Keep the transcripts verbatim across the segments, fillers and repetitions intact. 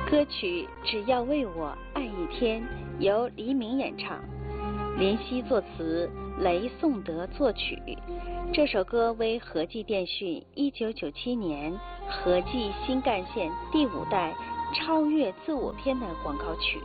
歌曲《只要为我爱一天》由黎明演唱，林夕作词，雷颂德作曲。这首歌为和记电讯一九九七年和记新干线第五代超越自我篇的广告曲。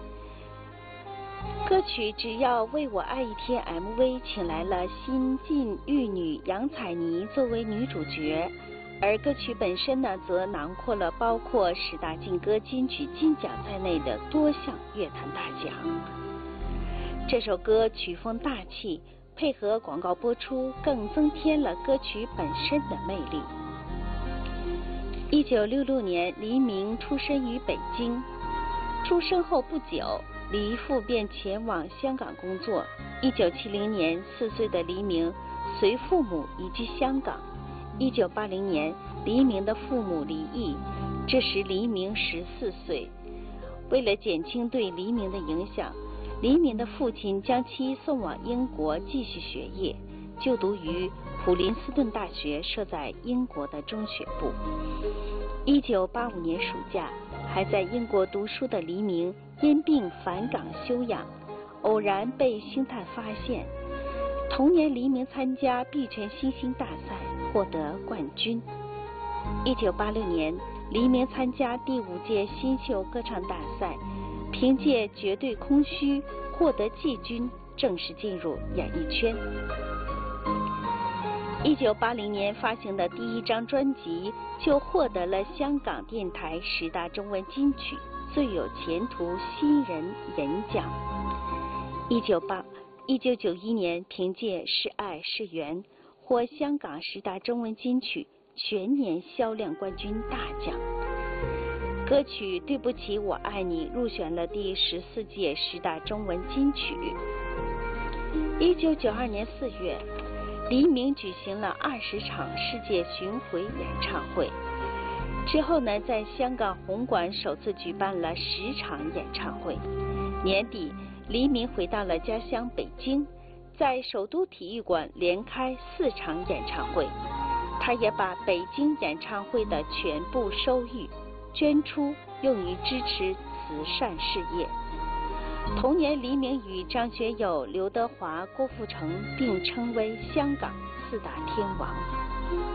歌曲《只要为我爱一天》M V 请来了新晋玉女杨采妮作为女主角。而歌曲本身呢，则囊括了包括十大劲歌金曲金奖在内的多项乐坛大奖。这首歌曲风大气，配合广告播出，更增添了歌曲本身的魅力。一九六六年，黎明出生于北京。出生后不久，黎父便前往香港工作。一九七零年，四岁的黎明随父母移居香港。一九八零年，黎明的父母离异，这时黎明十四岁。为了减轻对黎明的影响，黎明的父亲将其送往英国继续学业，就读于普林斯顿大学设在英国的中学部。一九八五年暑假，还在英国读书的黎明因病返港休养，偶然被星探发现。同年，黎明参加碧泉新星大赛，获得冠军。一九八六年，黎明参加第五届新秀歌唱大赛，凭借《绝对空虚》获得季军，正式进入演艺圈。一九八零年发行的第一张专辑就获得了香港电台十大中文金曲最有前途新人人奖。一九八一九九一年，凭借《是爱是缘》获香港十大中文金曲全年销量冠军大奖。歌曲《对不起我爱你》入选了第十四届十大中文金曲。一九九二年四月，黎明举行了二十场世界巡回演唱会。之后呢，在香港红馆首次举办了十场演唱会。年底，黎明回到了家乡北京，在首都体育馆连开四场演唱会。他也把北京演唱会的全部收益捐出，用于支持慈善事业。同年，黎明与张学友、刘德华、郭富城并称为香港四大天王。